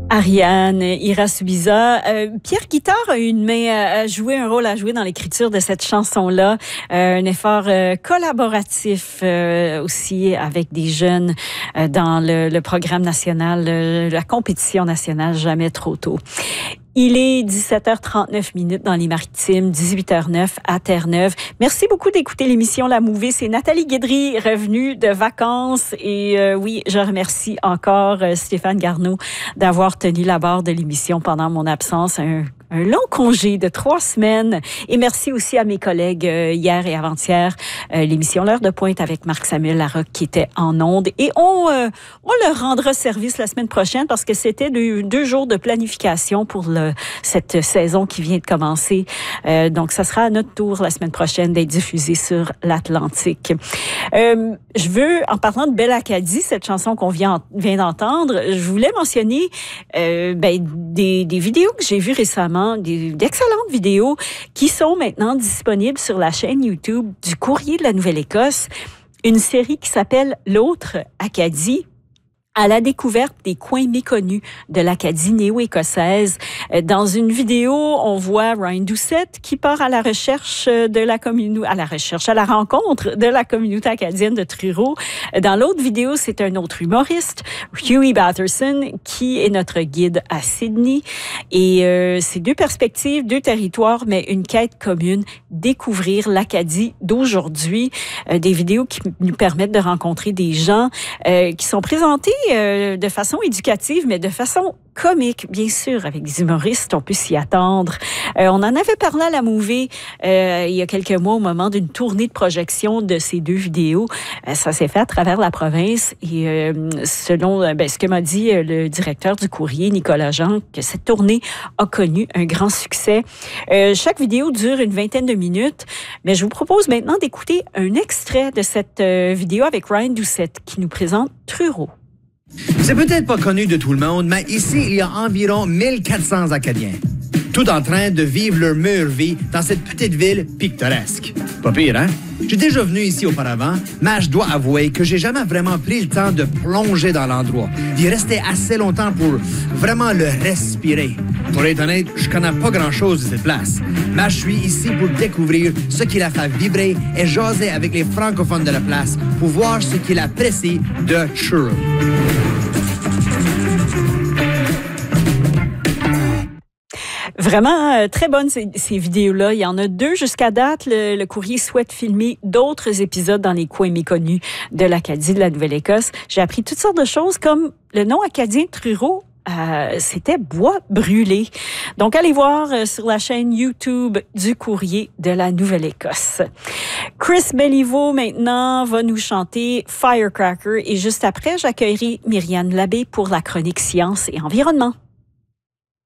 Ariane Irasubiza. Pierre Guitard a une main à jouer, un rôle à jouer dans l'écriture de cette chanson-là. Un effort collaboratif aussi avec des jeunes dans le programme national, la compétition nationale Jamais trop tôt. Il est 17h39 dans les Maritimes, 18h09 à Terre-Neuve. Merci beaucoup d'écouter l'émission La Mouvée. C'est Nathalie Guédry, revenue de vacances. Et oui, je remercie encore Stéphane Garneau d'avoir tenu la barre de l'émission pendant mon absence. Un long congé de 3 semaines. Et merci aussi à mes collègues hier et avant-hier. L'émission L'heure de pointe avec Marc-Samuel Larocque qui était en ondes. Et on leur rendra service la semaine prochaine parce que c'était 2 jours de planification pour cette saison qui vient de commencer. Donc, ça sera à notre tour la semaine prochaine d'être diffusé sur l'Atlantique. Je veux, en parlant de Belle Acadie, cette chanson qu'on vient d'entendre, je voulais mentionner des vidéos que j'ai vues récemment, d'excellentes vidéos qui sont maintenant disponibles sur la chaîne YouTube du Courrier de la Nouvelle-Écosse. Une série qui s'appelle L'autre Acadie, à la découverte des coins méconnus de l'Acadie néo-écossaise. Dans une vidéo, on voit Ryan Doucette qui part à la recherche à la rencontre de la communauté acadienne de Truro. Dans l'autre vidéo, c'est un autre humoriste, Hughie Batterson, qui est notre guide à Sydney. Et c'est 2 perspectives, 2 territoires, mais une quête commune, découvrir l'Acadie d'aujourd'hui. Des vidéos qui nous permettent de rencontrer des gens qui sont présentés de façon éducative, mais de façon comique, bien sûr, avec des humoristes, on peut s'y attendre. On en avait parlé à La Mouvée il y a quelques mois au moment d'une tournée de projection de ces 2 vidéos. Ça s'est fait à travers la province et selon ce que m'a dit le directeur du Courrier, Nicolas Jean, que cette tournée a connu un grand succès. Chaque vidéo dure une 20aine de minutes, mais je vous propose maintenant d'écouter un extrait de cette vidéo avec Ryan Doucette qui nous présente Truro. C'est peut-être pas connu de tout le monde, mais ici, il y a environ 1400 Acadiens. Tout en train de vivre leur meilleure vie dans cette petite ville pittoresque. Pas pire, hein? J'ai déjà venu ici auparavant, mais je dois avouer que j'ai jamais vraiment pris le temps de plonger dans l'endroit, d'y rester assez longtemps pour vraiment le respirer. Pour être honnête, je connais pas grand-chose de cette place, mais je suis ici pour découvrir ce qui la fait vibrer et jaser avec les francophones de la place pour voir ce qu'ils apprécient de Truro. Vraiment très bonnes ces vidéos-là. Il y en a 2 jusqu'à date. Le Courrier souhaite filmer d'autres épisodes dans les coins méconnus de l'Acadie de la Nouvelle-Écosse. J'ai appris toutes sortes de choses comme le nom acadien de Truro. C'était Bois Brûlé. Donc, allez voir sur la chaîne YouTube du Courrier de la Nouvelle-Écosse. Chris Béliveau, maintenant, va nous chanter Firecracker. Et juste après, j'accueillerai Myriane Labbé pour la chronique Sciences et Environnement.